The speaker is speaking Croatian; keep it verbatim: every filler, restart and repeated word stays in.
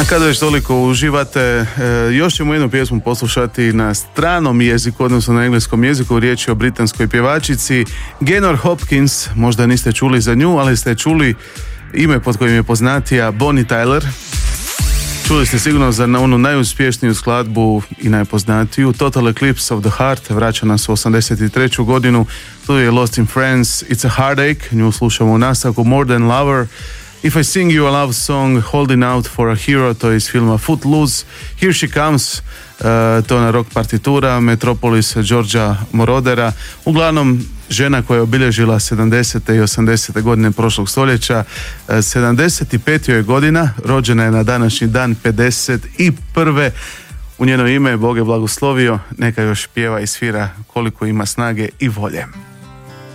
A kada već toliko uživate, e, još ćemo jednu pjesmu poslušati na stranom jeziku, odnosno na engleskom jeziku. Riječ je o britanskoj pjevačici Gaynor Hopkins. Možda niste čuli za nju, ali ste čuli ime pod kojim je poznatija Bonnie Tyler. Čuli ste sigurno za onu najuspješniju skladbu i najpoznatiju Total Eclipse of the Heart. Vraća nas u osamdeset treću godinu. Tu je Lost in France, It's a Heartache. Nju slušamo u nastavku More Than Lover. If I Sing You a Love Song, Holding Out for a Hero, to je iz filma Footloose. Here She Comes, uh, to je na rock partitura, Metropolis Georgia Morodera. Uglavnom, žena koja je obilježila sedamdesete i osamdesete godine prošlog stoljeća. Uh, sedamdeset peta je godina, rođena je na današnji dan pedeset prve. U njeno ime Bog je blagoslovio, neka još pjeva i svira koliko ima snage i volje.